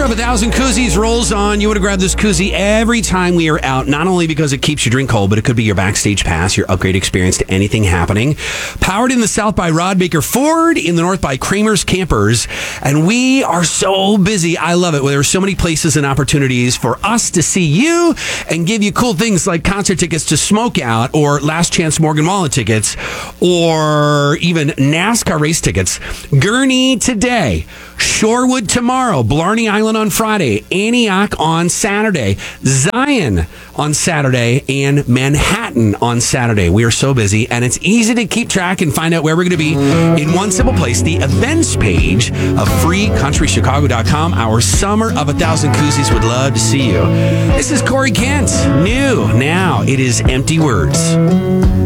of 1,000 Koozies rolls on. You want to grab this koozie every time we are out, not only because it keeps your drink cold, but it could be your backstage pass, your upgrade experience to anything happening. Powered in the south by Rod Baker Ford, in the north by Kramer's Campers. And we are so busy. I love it. There are so many places and opportunities for us to see you and give you cool things like concert tickets to Smokeout or Last Chance Morgan Wallen tickets or even NASCAR race tickets. Gurney today, Shorewood tomorrow, Blarney Island on Friday, Antioch on Saturday, Zion on Saturday, and Manhattan on Saturday. We are so busy, and it's easy to keep track and find out where we're going to be in one simple place, the events page of freecountrychicago.com. Our summer of 1,000 Koozies would love to see you. This is Corey Kent. New now, it is Empty Words.